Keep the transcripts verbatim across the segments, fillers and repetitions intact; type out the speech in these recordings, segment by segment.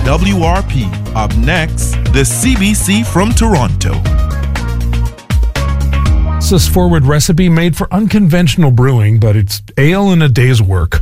W R P. Up next, the C B C from Toronto. It's this forward recipe made for unconventional brewing, but it's ale in a day's work.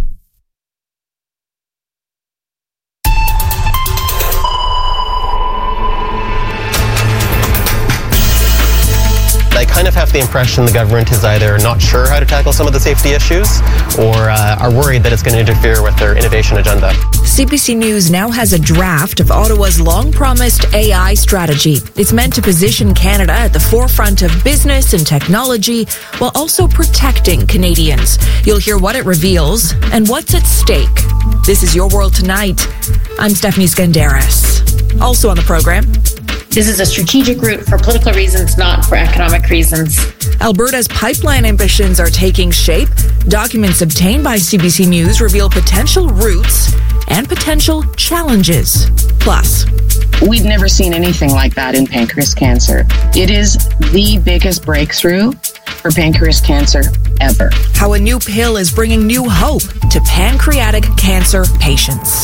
I kind of have the impression the government is either not sure how to tackle some of the safety issues or uh, are worried that it's going to interfere with their innovation agenda. C B C News now has a draft of Ottawa's long-promised A I strategy. It's meant to position Canada at the forefront of business and technology while also protecting Canadians. You'll hear what it reveals and what's at stake. This is Your World Tonight. I'm Stephanie Skandaris. Also on the program, this is a strategic route for political reasons, not for economic reasons. Alberta's pipeline ambitions are taking shape. Documents obtained by C B C News reveal potential routes and potential challenges. Plus, we've never seen anything like that in pancreas cancer. It is the biggest breakthrough for pancreas cancer ever. How a new pill is bringing new hope to pancreatic cancer patients.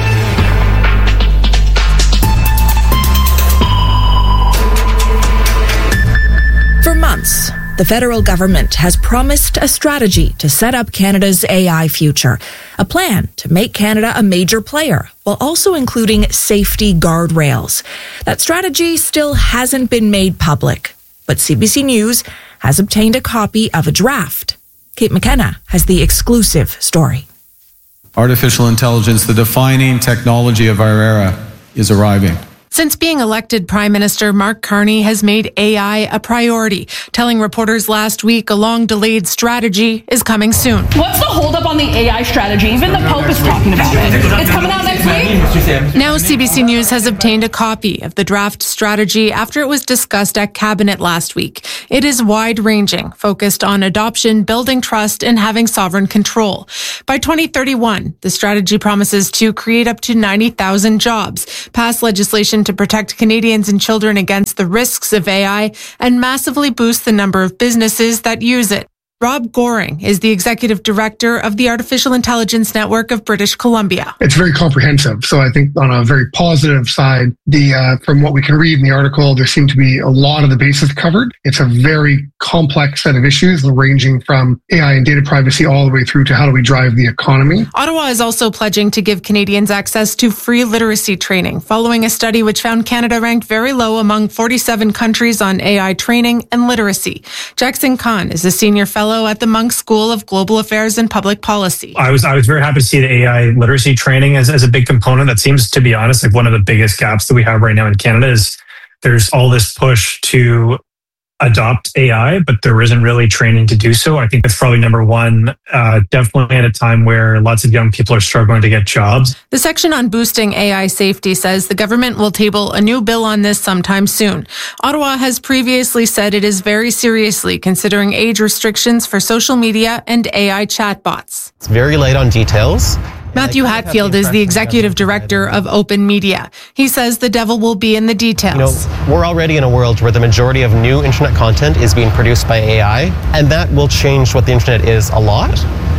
For months, the federal government has promised a strategy to set up Canada's A I future, a plan to make Canada a major player, while also including safety guardrails. That strategy still hasn't been made public, but C B C News has obtained a copy of a draft. Kate McKenna has the exclusive story. Artificial intelligence, the defining technology of our era, is arriving. Since being elected Prime Minister, Mark Carney has made A I a priority, telling reporters last week a long-delayed strategy is coming soon. What's the holdup on the A I strategy? Even the Pope is talking about it. It's coming out next week? Now C B C News has obtained a copy of the draft strategy after it was discussed at Cabinet last week. It is wide-ranging, focused on adoption, building trust, and having sovereign control. By twenty thirty-one, the strategy promises to create up to ninety thousand jobs, pass legislation to protect Canadians and children against the risks of A I, and massively boost the number of businesses that use it. Rob Goring is the executive director of the Artificial Intelligence Network of British Columbia. It's very comprehensive. So I think on a very positive side, the uh, from what we can read in the article, there seem to be a lot of the bases covered. It's a very complex set of issues ranging from A I and data privacy all the way through to how do we drive the economy. Ottawa is also pledging to give Canadians access to free literacy training, following a study which found Canada ranked very low among forty-seven countries on A I training and literacy. Jackson Khan is a senior fellow at the Munk School of Global Affairs and Public Policy. I was I was very happy to see the A I literacy training as, as a big component. That seems, to be honest, like one of the biggest gaps that we have right now in Canada is there's all this push to adopt A I, but there isn't really training to do so. I think that's probably number one, uh, definitely at a time where lots of young people are struggling to get jobs. The section on boosting A I safety says the government will table a new bill on this sometime soon. Ottawa has previously said it is very seriously considering age restrictions for social media and A I chatbots. It's very light on details. Matthew Hatfield is the executive director of Open Media. He says the devil will be in the details. You know, we're already in a world where the majority of new internet content is being produced by A I, and that will change what the internet is a lot.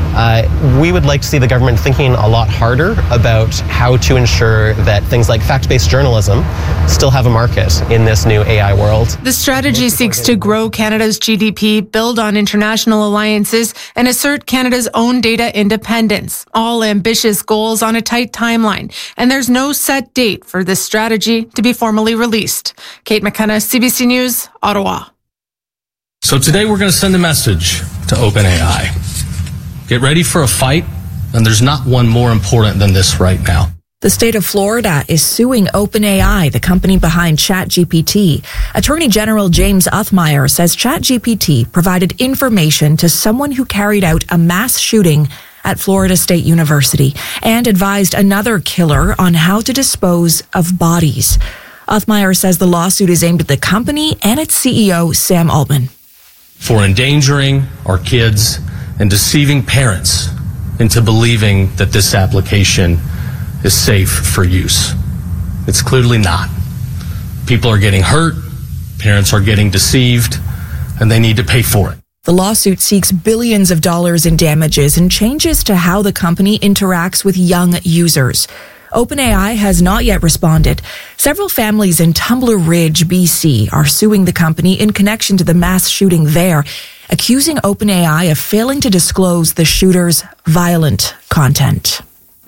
Uh, we would like to see the government thinking a lot harder about how to ensure that things like fact-based journalism still have a market in this new A I world. The strategy seeks to grow Canada's G D P, build on international alliances, and assert Canada's own data independence. All ambitious goals on a tight timeline. And there's no set date for this strategy to be formally released. Kate McKenna, C B C News, Ottawa. So today we're going to send a message to OpenAI. Get ready for a fight, and there's not one more important than this right now. The state of Florida is suing OpenAI, the company behind ChatGPT. Attorney General James Uthmeier says ChatGPT provided information to someone who carried out a mass shooting at Florida State University and advised another killer on how to dispose of bodies. Uthmeier says the lawsuit is aimed at the company and its C E O, Sam Altman. For endangering our kids and deceiving parents into believing that this application is safe for use. It's clearly not. People are getting hurt, parents are getting deceived, and they need to pay for it. The lawsuit seeks billions of dollars in damages and changes to how the company interacts with young users. OpenAI has not yet responded. Several families in Tumbler Ridge, B C are suing the company in connection to the mass shooting there, accusing OpenAI of failing to disclose the shooter's violent content.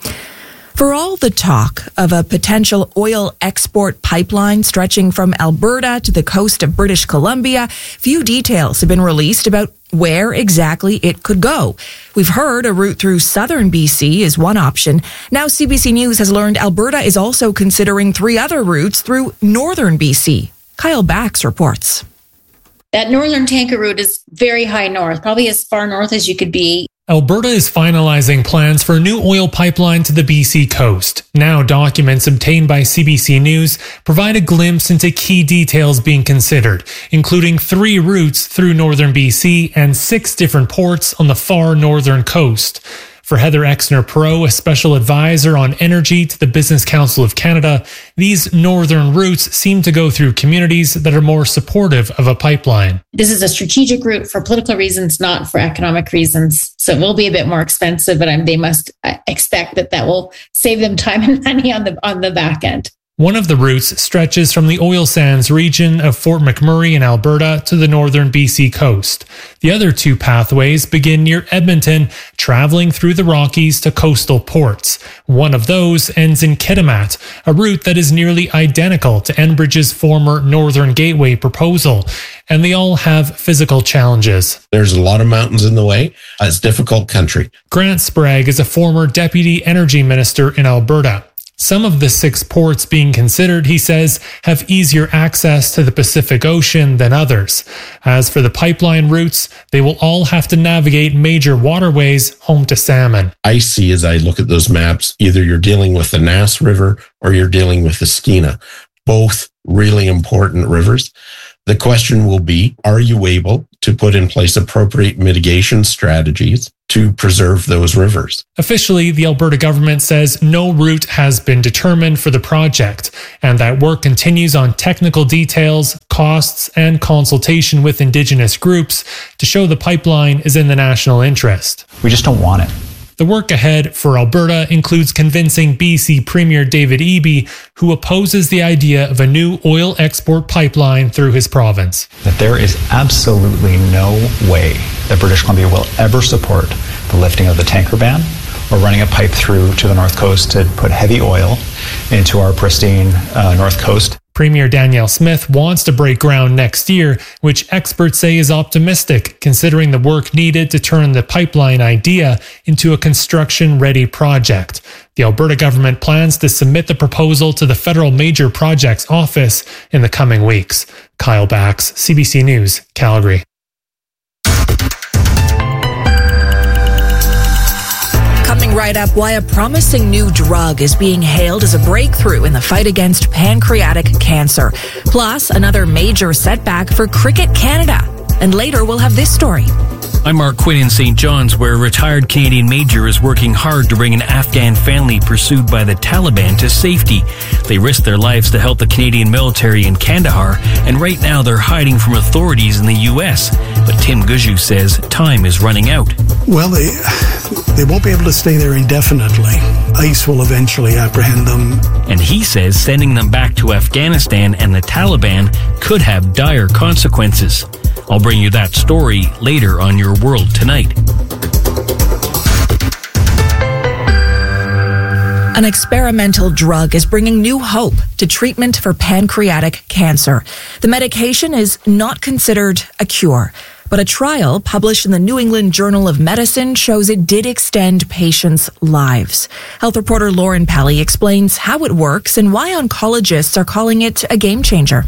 For all the talk of a potential oil export pipeline stretching from Alberta to the coast of British Columbia, few details have been released about where exactly it could go. We've heard a route through southern B C is one option. Now C B C News has learned Alberta is also considering three other routes through northern B C. Kyle Bax reports. That northern tanker route is very high north, probably as far north as you could be. Alberta is finalizing plans for a new oil pipeline to the B C coast. Now, documents obtained by C B C News provide a glimpse into key details being considered, including three routes through northern B C and six different ports on the far northern coast. For Heather Exner-Pro, a special advisor on energy to the Business Council of Canada, these northern routes seem to go through communities that are more supportive of a pipeline. This is a strategic route for political reasons, not for economic reasons. So it will be a bit more expensive, but um, they must expect that that will save them time and money on the on the back end. One of the routes stretches from the oil sands region of Fort McMurray in Alberta to the northern B C coast. The other two pathways begin near Edmonton, traveling through the Rockies to coastal ports. One of those ends in Kitimat, a route that is nearly identical to Enbridge's former Northern Gateway proposal, and they all have physical challenges. There's a lot of mountains in the way. It's a difficult country. Grant Sprague is a former deputy energy minister in Alberta. Some of the six ports being considered, he says, have easier access to the Pacific Ocean than others. As for the pipeline routes, they will all have to navigate major waterways home to salmon. I see as I look at those maps, either you're dealing with the Nass River or you're dealing with the Skeena. Both really important rivers. The question will be, are you able to put in place appropriate mitigation strategies to preserve those rivers? Officially, the Alberta government says no route has been determined for the project, and that work continues on technical details, costs, and consultation with Indigenous groups to show the pipeline is in the national interest. We just don't want it. The work ahead for Alberta includes convincing B C Premier David Eby, who opposes the idea of a new oil export pipeline through his province. That there is absolutely no way that British Columbia will ever support the lifting of the tanker ban or running a pipe through to the North Coast to put heavy oil into our pristine uh, North Coast. Premier Danielle Smith wants to break ground next year, which experts say is optimistic, considering the work needed to turn the pipeline idea into a construction-ready project. The Alberta government plans to submit the proposal to the Federal Major Projects Office in the coming weeks. Kyle Bax, C B C News, Calgary. Coming right up, why a promising new drug is being hailed as a breakthrough in the fight against pancreatic cancer. Plus, another major setback for Cricket Canada. And later, we'll have this story. I'm Mark Quinn in Saint John's, where a retired Canadian major is working hard to bring an Afghan family pursued by the Taliban to safety. They risked their lives to help the Canadian military in Kandahar, and right now they're hiding from authorities in the U S. But Tim Guju says time is running out. Well, they, they won't be able to stay there indefinitely. ICE will eventually apprehend them. And he says sending them back to Afghanistan and the Taliban could have dire consequences. I'll bring you that story later on Your World Tonight. An experimental drug is bringing new hope to treatment for pancreatic cancer. The medication is not considered a cure, but a trial published in the New England Journal of Medicine shows it did extend patients' lives. Health reporter Lauren Pelly explains how it works and why oncologists are calling it a game changer.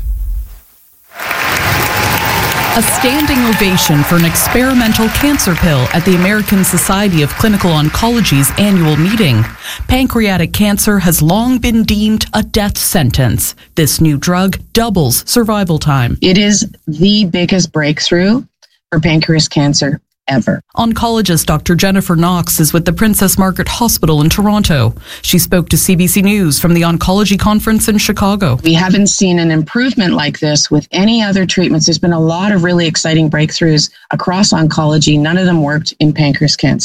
A standing ovation for an experimental cancer pill at the American Society of Clinical Oncology's annual meeting. Pancreatic cancer has long been deemed a death sentence. This new drug doubles survival time. It is the biggest breakthrough for pancreas cancer ever. Oncologist Doctor Jennifer Knox is with the Princess Margaret Hospital in Toronto. She spoke to C B C News from the Oncology Conference in Chicago. We haven't seen an improvement like this with any other treatments. There's been a lot of really exciting breakthroughs across oncology. None of them worked in pancreas cancer.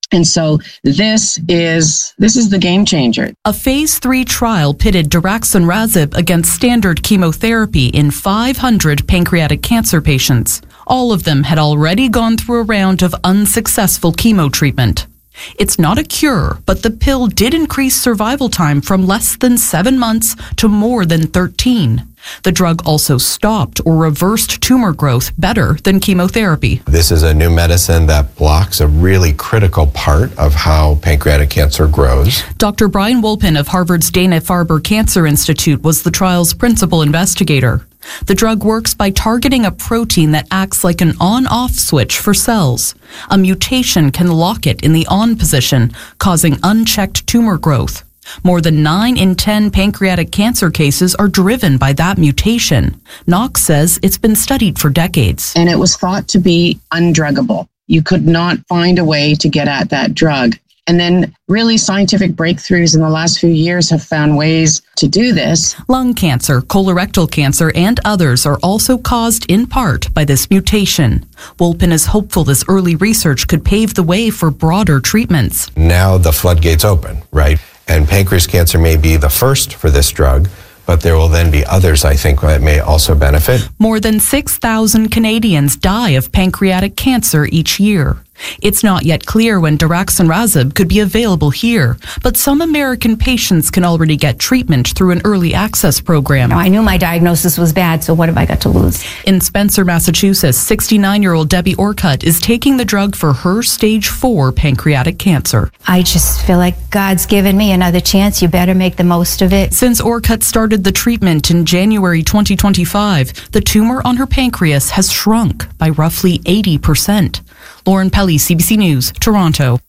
And so this is this is the game changer. A phase three trial pitted daraxonrasib against standard chemotherapy in five hundred pancreatic cancer patients. All of them had already gone through a round of unsuccessful chemo treatment. It's not a cure, but the pill did increase survival time from less than seven months to more than thirteen. The drug also stopped or reversed tumor growth better than chemotherapy. This is a new medicine that blocks a really critical part of how pancreatic cancer grows. Doctor Brian Wolpin of Harvard's Dana-Farber Cancer Institute was the trial's principal investigator. The drug works by targeting a protein that acts like an on-off switch for cells. A mutation can lock it in the on position, causing unchecked tumor growth. More than nine in ten pancreatic cancer cases are driven by that mutation. Knox says it's been studied for decades. And it was thought to be undruggable. You could not find a way to get at that drug. And then really scientific breakthroughs in the last few years have found ways to do this. Lung cancer, colorectal cancer, and others are also caused in part by this mutation. Wolpin is hopeful this early research could pave the way for broader treatments. Now the floodgates open, right? And pancreas cancer may be the first for this drug, but there will then be others, I think, that may also benefit. More than six thousand Canadians die of pancreatic cancer each year. It's not yet clear when daraxonrasib could be available here, but some American patients can already get treatment through an early access program. I knew my diagnosis was bad, so what have I got to lose? In Spencer, Massachusetts, sixty-nine-year-old Debbie Orcutt is taking the drug for her stage four pancreatic cancer. I just feel like God's given me another chance. You better make the most of it. Since Orcutt started the treatment in January twenty twenty-five, the tumor on her pancreas has shrunk by roughly eighty percent. Lauren Pelly, C B C News, Toronto.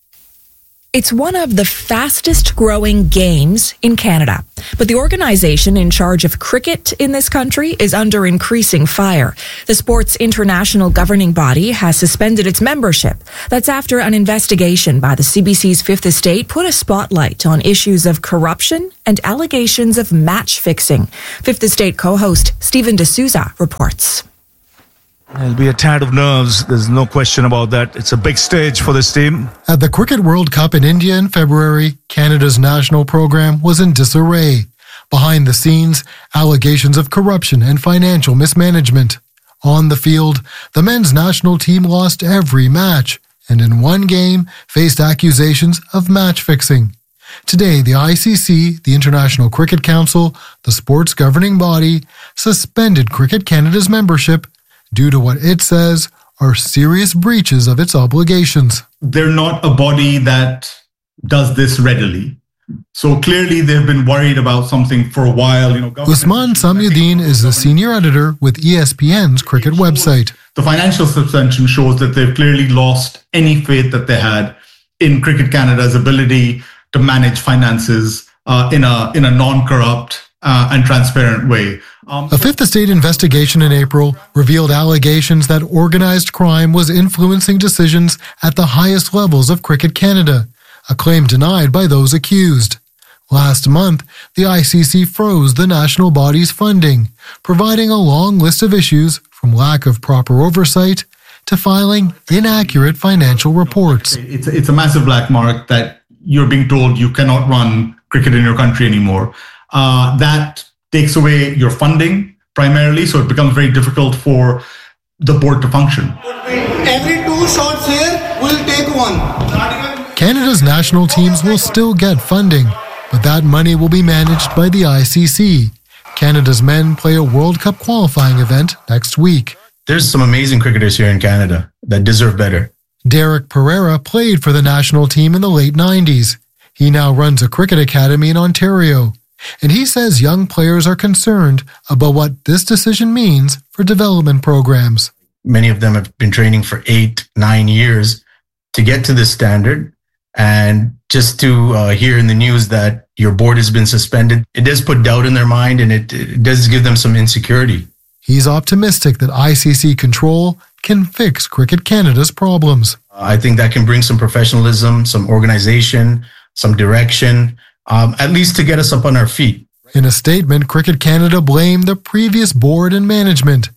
It's one of the fastest growing games in Canada, but the organization in charge of cricket in this country is under increasing fire. The sport's international governing body has suspended its membership. That's after an investigation by the C B C's Fifth Estate put a spotlight on issues of corruption and allegations of match fixing. Fifth Estate co-host Stephen D'Souza reports. There'll be a tad of nerves. There's no question about that. It's a big stage for this team. At the Cricket World Cup in India in February, Canada's national program was in disarray. Behind the scenes, allegations of corruption and financial mismanagement. On the field, the men's national team lost every match, and in one game, faced accusations of match fixing. Today, the I C C, the International Cricket Council, the sport's governing body, suspended Cricket Canada's membership due to what it says are serious breaches of its obligations. They're not a body that does this readily. So clearly they've been worried about something for a while. You know, Usman Samyuddin is the senior editor with E S P N's cricket website. The financial suspension shows that they've clearly lost any faith that they had in Cricket Canada's ability to manage finances uh, in a in a non-corrupt uh, and transparent way. Um, a Fifth Estate investigation in April revealed allegations that organized crime was influencing decisions at the highest levels of Cricket Canada, a claim denied by those accused. Last month, the I C C froze the national body's funding, providing a long list of issues from lack of proper oversight to filing inaccurate financial reports. It's, it's a massive black mark that you're being told you cannot run cricket in your country anymore. Uh, that takes away your funding primarily, so it becomes very difficult for the board to function. Every two shots here, we'll take one. Canada's national teams will still get funding, but that money will be managed by the I C C. Canada's men play a World Cup qualifying event next week. There's some amazing cricketers here in Canada that deserve better. Derek Pereira played for the national team in the late nineties. He now runs a cricket academy in Ontario. And he says young players are concerned about what this decision means for development programs. Many of them have been training for eight, nine years to get to this standard. And just to uh, hear in the news that your board has been suspended, it does put doubt in their mind, and it, it does give them some insecurity. He's optimistic that I C C control can fix Cricket Canada's problems. I think that can bring some professionalism, some organization, some direction, Um, at least to get us up on our feet. In a statement, Cricket Canada blamed the previous board and management.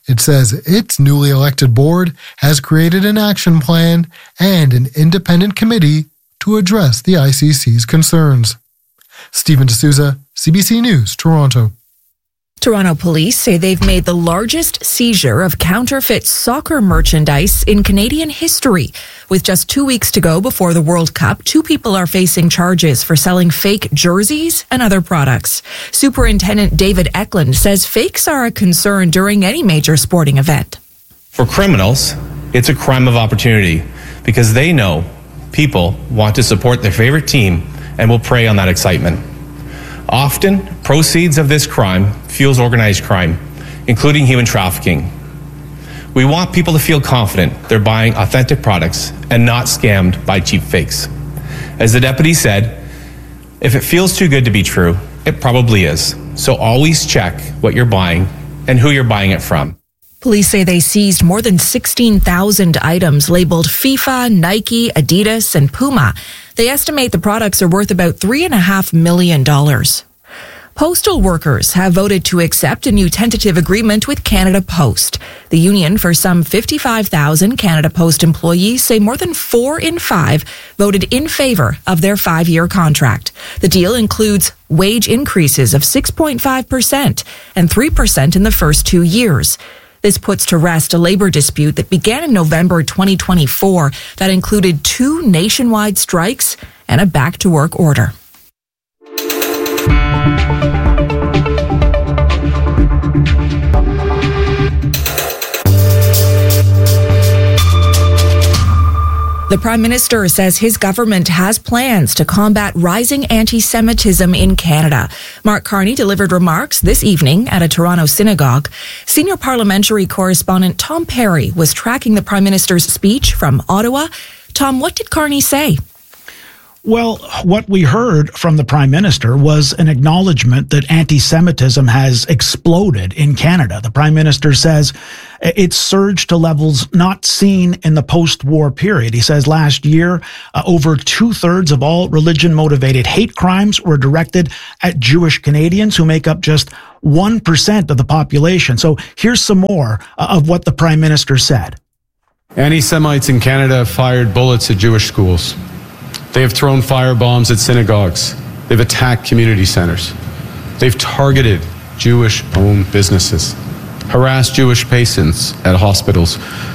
It says its newly elected board has created an action plan and an independent committee to address the I C C's concerns. Stephen D'Souza, C B C News, Toronto. Toronto police say they've made the largest seizure of counterfeit soccer merchandise in Canadian history. With just two weeks to go before the World Cup, two people are facing charges for selling fake jerseys and other products. Superintendent David Eklund says fakes are a concern during any major sporting event. For criminals, it's a crime of opportunity because they know people want to support their favorite team and will prey on that excitement. Often, proceeds of this crime fuels organized crime, including human trafficking. We want people to feel confident they're buying authentic products and not scammed by cheap fakes. As the deputy said, if it feels too good to be true, it probably is. So always check what you're buying and who you're buying it from. Police say they seized more than sixteen thousand items labeled FIFA, Nike, Adidas, and Puma. They estimate the products are worth about three point five million dollars. Postal workers have voted to accept a new tentative agreement with Canada Post. The union for some fifty-five thousand Canada Post employees say more than four in five voted in favor of their five-year contract. The deal includes wage increases of six point five percent and three percent in the first two years. This puts to rest a labor dispute that began in November twenty twenty-four that included two nationwide strikes and a back-to-work order. The Prime Minister says his government has plans to combat rising anti-Semitism in Canada. Mark Carney delivered remarks this evening at a Toronto synagogue. Senior parliamentary correspondent Tom Perry was tracking the Prime Minister's speech from Ottawa. Tom, what did Carney say? Well, what we heard from the Prime Minister was an acknowledgement that anti-Semitism has exploded in Canada. The Prime Minister says it's surged to levels not seen in the post-war period. He says last year, uh, over two-thirds of all religion-motivated hate crimes were directed at Jewish Canadians, who make up just one percent of the population. So here's some more uh, of what the Prime Minister said. Anti-Semites in Canada have fired bullets at Jewish schools. They have thrown firebombs at synagogues. They've attacked community centers. They've targeted Jewish-owned businesses, harassed Jewish patients at hospitals,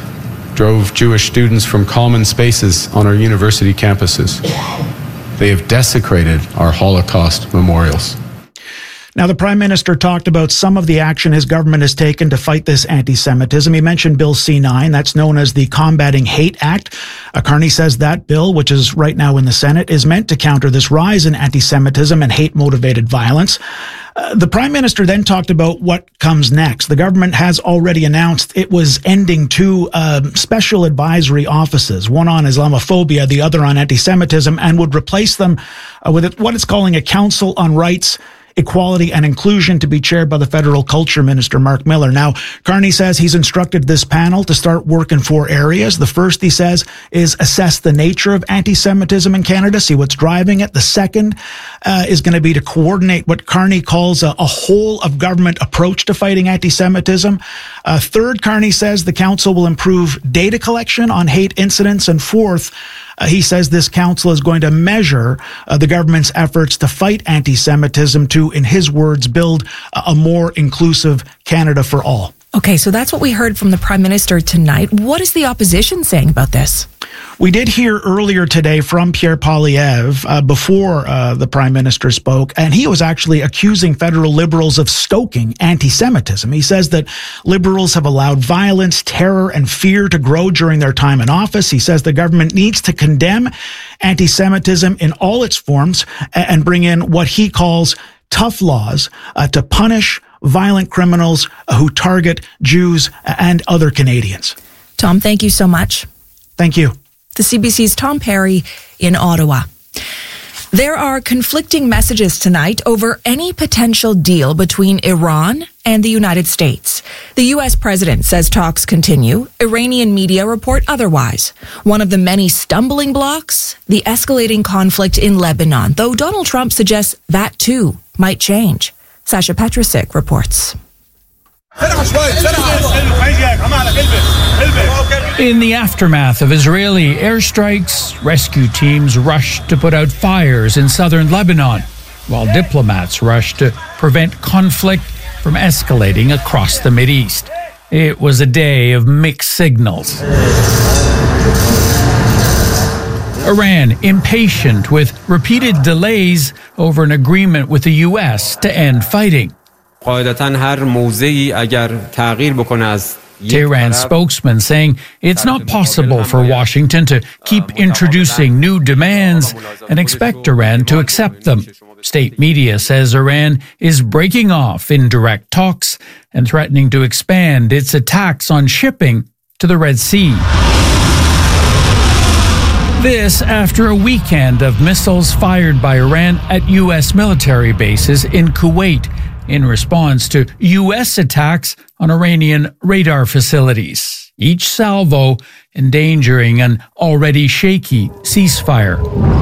drove Jewish students from common spaces on our university campuses. They have desecrated our Holocaust memorials. Now, the Prime Minister talked about some of the action his government has taken to fight this anti-Semitism. He mentioned Bill C nine, that's known as the Combating Hate Act. Uh, Carney says that bill, which is right now in the Senate, is meant to counter this rise in anti-Semitism and hate-motivated violence. Uh, the Prime Minister then talked about what comes next. The government has already announced it was ending two um, special advisory offices, one on Islamophobia, the other on anti-Semitism, and would replace them uh, with what it's calling a Council on Rights, Equality and Inclusion, to be chaired by the Federal Culture Minister, Mark Miller. Now, Carney says he's instructed this panel to start work in four areas. The first, he says, is assess the nature of anti-Semitism in Canada, see what's driving it. The second uh, is going to be to coordinate what Carney calls a, a whole-of-government approach to fighting anti-Semitism. Uh, third, Carney says the council will improve data collection on hate incidents. And fourth, Uh, he says this council is going to measure uh, the government's efforts to fight anti-Semitism to, in his words, build a, a more inclusive Canada for all. Okay, so that's what we heard from the Prime Minister tonight. What is the opposition saying about this? We did hear earlier today from Pierre Poilievre uh, before uh, the Prime Minister spoke, and he was actually accusing federal Liberals of stoking anti-Semitism. He says that Liberals have allowed violence, terror, and fear to grow during their time in office. He says the government needs to condemn anti-Semitism in all its forms and bring in what he calls tough laws uh, to punish violent criminals who target Jews and other Canadians. Tom, thank you so much. Thank you. The C B C's Tom Perry in Ottawa. There are conflicting messages tonight over any potential deal between Iran and the United States. The U S president says talks continue. Iranian media report otherwise. One of the many stumbling blocks, the escalating conflict in Lebanon, though Donald Trump suggests that too might change. Sasha Petrusik reports. In the aftermath of Israeli airstrikes, rescue teams rushed to put out fires in southern Lebanon, while diplomats rushed to prevent conflict from escalating across the Mideast. It was a day of mixed signals. Iran impatient with repeated delays over an agreement with the U S to end fighting. Tehran spokesman saying it's not possible for Washington to keep introducing new demands and expect Iran to accept them. State media says Iran is breaking off indirect talks and threatening to expand its attacks on shipping to the Red Sea. This after a weekend of missiles fired by Iran at U S military bases in Kuwait in response to U S attacks on Iranian radar facilities, each salvo endangering an already shaky ceasefire.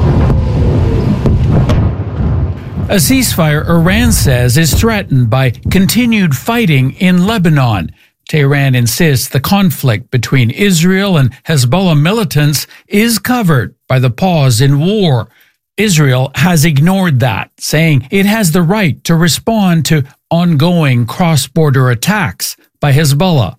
A ceasefire Iran says is threatened by continued fighting in Lebanon. Tehran insists the conflict between Israel and Hezbollah militants is covered by the pause in war. Israel has ignored that, saying it has the right to respond to ongoing cross-border attacks by Hezbollah.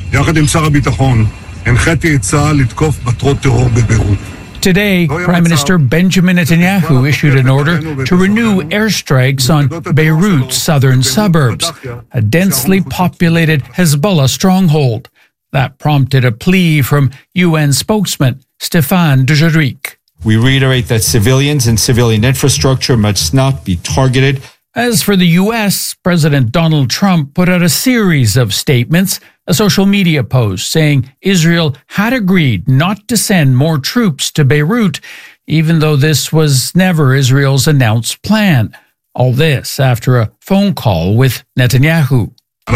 Today, Prime Minister Benjamin Netanyahu issued an order to renew airstrikes on Beirut's southern suburbs, a densely populated Hezbollah stronghold. That prompted a plea from U N spokesman Stéphane Dujarric. We reiterate that civilians and civilian infrastructure must not be targeted. As for the U S, President Donald Trump put out a series of statements, a social media post saying Israel had agreed not to send more troops to Beirut, even though this was never Israel's announced plan. All this after a phone call with Netanyahu.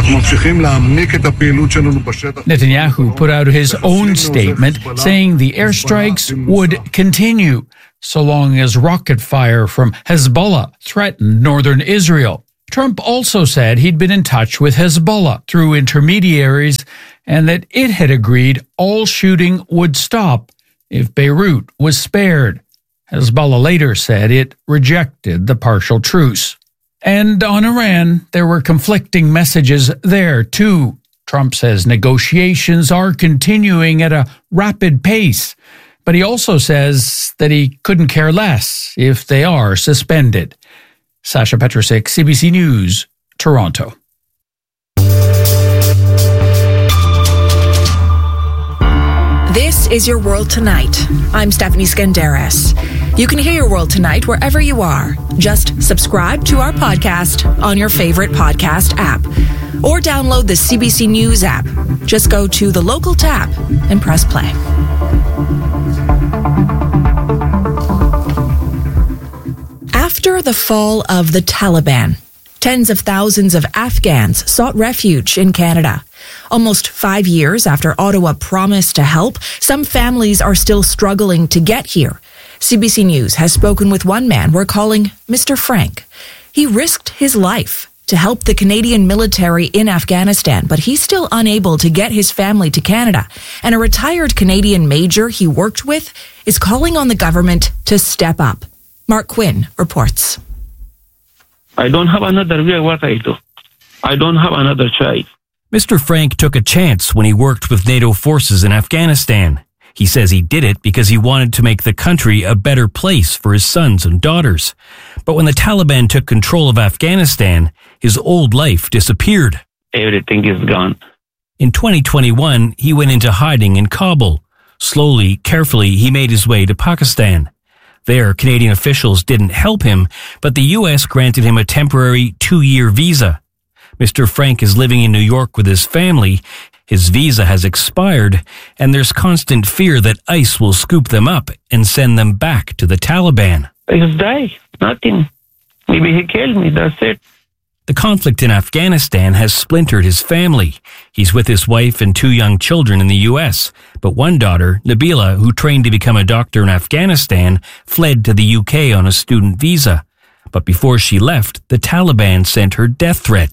Netanyahu put out his own statement saying the airstrikes would continue so long as rocket fire from Hezbollah threatened northern Israel. Trump also said he'd been in touch with Hezbollah through intermediaries and that it had agreed all shooting would stop if Beirut was spared. Hezbollah later said it rejected the partial truce. And on Iran, there were conflicting messages there, too. Trump says negotiations are continuing at a rapid pace, but he also says that he couldn't care less if they are suspended. Sasha Petrusik, C B C News, Toronto. This is Your World Tonight. I'm Stephanie Skandaris. You can hear Your World Tonight wherever you are. Just subscribe to our podcast on your favorite podcast app or download the C B C News app. Just go to the local tab and press play. After the fall of the Taliban, tens of thousands of Afghans sought refuge in Canada. Almost five years after Ottawa promised to help, some families are still struggling to get here. C B C News has spoken with one man we're calling Mister Frank. He risked his life to help the Canadian military in Afghanistan, but he's still unable to get his family to Canada. And a retired Canadian major he worked with is calling on the government to step up. Mark Quinn reports. I don't have another way what I do. I don't have another choice. Mister Frank took a chance when he worked with NATO forces in Afghanistan. He says he did it because he wanted to make the country a better place for his sons and daughters. But when the Taliban took control of Afghanistan, his old life disappeared. Everything is gone. In twenty twenty-one, he went into hiding in Kabul. Slowly, carefully, he made his way to Pakistan. There, Canadian officials didn't help him, but the U S granted him a temporary two-year visa. Mister Frank is living in New York with his family. His visa has expired, and there's constant fear that ICE will scoop them up and send them back to the Taliban. I just die. Nothing. Maybe he killed me. That's it. The conflict in Afghanistan has splintered his family. He's with his wife and two young children in the U S, but one daughter, Nabila, who trained to become a doctor in Afghanistan, fled to the U K on a student visa. But before she left, the Taliban sent her death threats.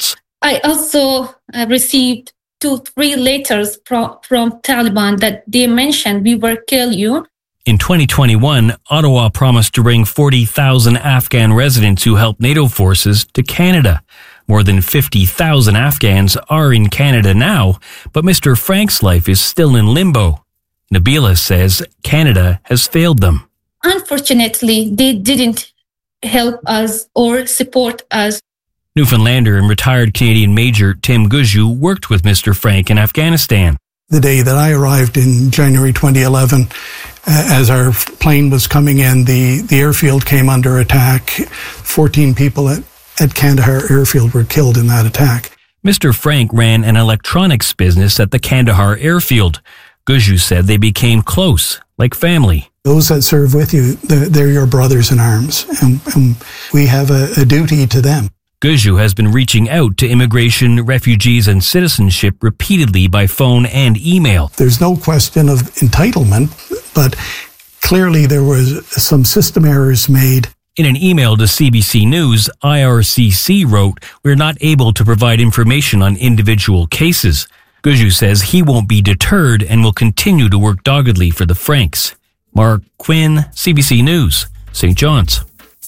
I also uh, received two, three letters pro- from Taliban that they mentioned we will kill you. In twenty twenty-one, Ottawa promised to bring forty thousand Afghan residents who help NATO forces to Canada. More than fifty thousand Afghans are in Canada now, but Mister Frank's life is still in limbo. Nabila says Canada has failed them. Unfortunately, they didn't help us or support us. Newfoundlander and retired Canadian Major Tim Guju worked with Mister Frank in Afghanistan. The day that I arrived in January twenty eleven, uh, as our plane was coming in, the, the airfield came under attack. fourteen people at, at Kandahar airfield were killed in that attack. Mister Frank ran an electronics business at the Kandahar airfield. Guju said they became close, like family. Those that serve with you, they're, they're your brothers in arms, and, and we have a, a duty to them. Guju has been reaching out to immigration, refugees, and citizenship repeatedly by phone and email. There's no question of entitlement, but clearly there was some system errors made. In an email to C B C News, I R C C wrote, "We're not able to provide information on individual cases." Guju says he won't be deterred and will continue to work doggedly for the Franks. Mark Quinn, C B C News, Saint John's.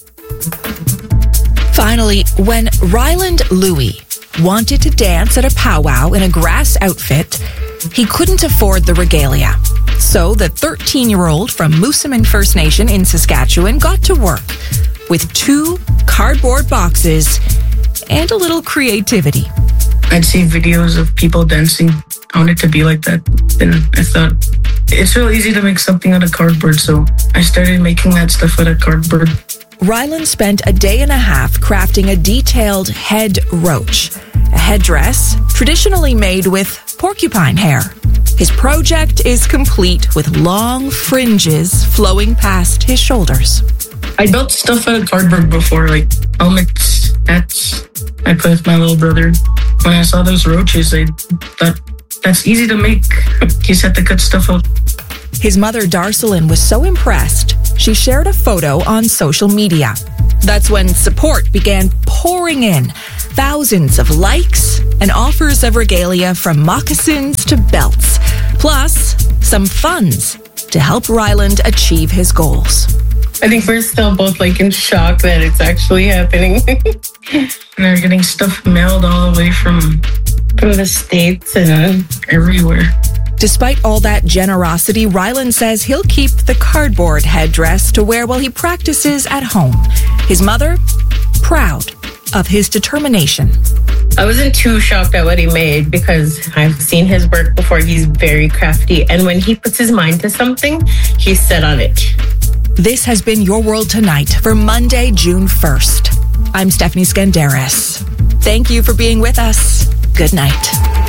Finally, when Ryland Louie wanted to dance at a powwow in a grass outfit, he couldn't afford the regalia. So the thirteen-year-old from Moosomin First Nation in Saskatchewan got to work with two cardboard boxes and a little creativity. I'd see videos of people dancing. I wanted to be like that. Then I thought, it's real easy to make something out of cardboard, so I started making that stuff out of cardboard. Ryland spent a day and a half crafting a detailed head roach, a headdress traditionally made with porcupine hair. His project is complete with long fringes flowing past his shoulders. I built stuff out of cardboard before, like helmets, hats. I played with my little brother. When I saw those roaches, I thought, that's easy to make. You just have to cut stuff out. His mother, Darcelyn, was so impressed, she shared a photo on social media. That's when support began pouring in. Thousands of likes and offers of regalia from moccasins to belts. Plus, some funds to help Ryland achieve his goals. I think we're still both like in shock that it's actually happening. And they're getting stuff mailed all the way from, from the States and everywhere. Despite all that generosity, Ryland says he'll keep the cardboard headdress to wear while he practices at home. His mother, proud of his determination. I wasn't too shocked at what he made because I've seen his work before. He's very crafty. And when he puts his mind to something, he's set on it. This has been Your World Tonight for Monday, June first. I'm Stephanie Skandaris. Thank you for being with us. Good night.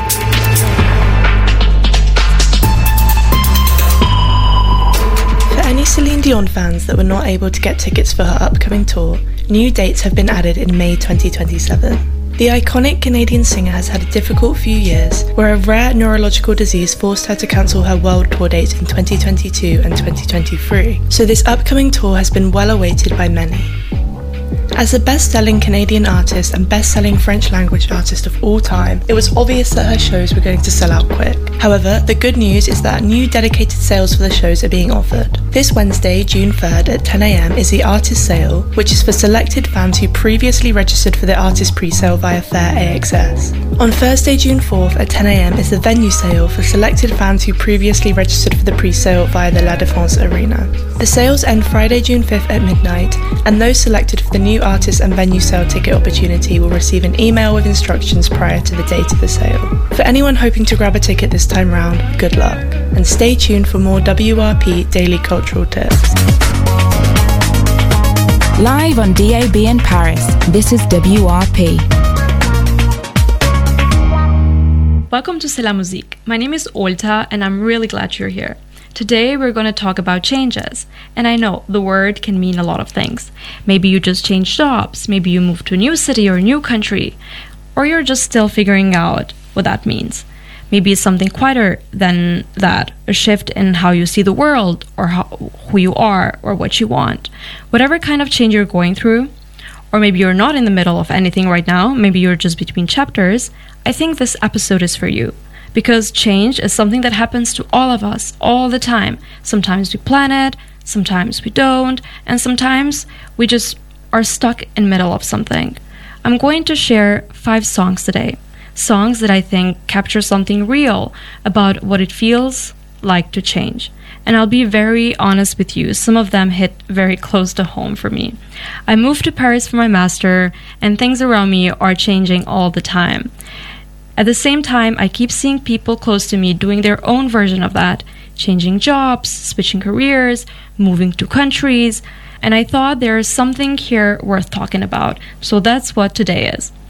For any Celine Dion fans that were not able to get tickets for her upcoming tour, new dates have been added in May twenty twenty-seven. The iconic Canadian singer has had a difficult few years, where a rare neurological disease forced her to cancel her world tour dates in twenty twenty-two and twenty twenty-three, so this upcoming tour has been well awaited by many. As the best-selling Canadian artist and best-selling French-language artist of all time, it was obvious that her shows were going to sell out quick. However, the good news is that new dedicated sales for the shows are being offered. This Wednesday, June third at ten a.m. is the Artist Sale, which is for selected fans who previously registered for the Artist Pre-Sale via Fair A X S. On Thursday, June fourth at ten a.m. is the Venue Sale for selected fans who previously registered for the pre-sale via the La Défense Arena. The sales end Friday, June fifth at midnight, and those selected for the new Artist and Venue Sale ticket opportunity will receive an email with instructions prior to the date of the sale. For anyone hoping to grab a ticket this time round, good luck, and stay tuned for more W R P Daily Cultural Tips. Live on D A B in Paris, this is W R P. Welcome to C'est la musique. My name is Olta and I'm really glad you're here. Today we're going to talk about changes. And I know the word can mean a lot of things. Maybe you just changed jobs, maybe you moved to a new city or a new country, or you're just still figuring out what that means. Maybe it's something quieter than that, a shift in how you see the world or how, who you are or what you want. Whatever kind of change you're going through, or maybe you're not in the middle of anything right now, maybe you're just between chapters, I think this episode is for you. Because change is something that happens to all of us all the time. Sometimes we plan it, sometimes we don't, and sometimes we just are stuck in the middle of something. I'm going to share five songs today. Songs that I think capture something real about what it feels like to change. And I'll be very honest with you, some of them hit very close to home for me. I moved to Paris for my master, and things around me are changing all the time. At the same time, I keep seeing people close to me doing their own version of that, changing jobs, switching careers, moving to countries, and I thought there is something here worth talking about. So that's what today is.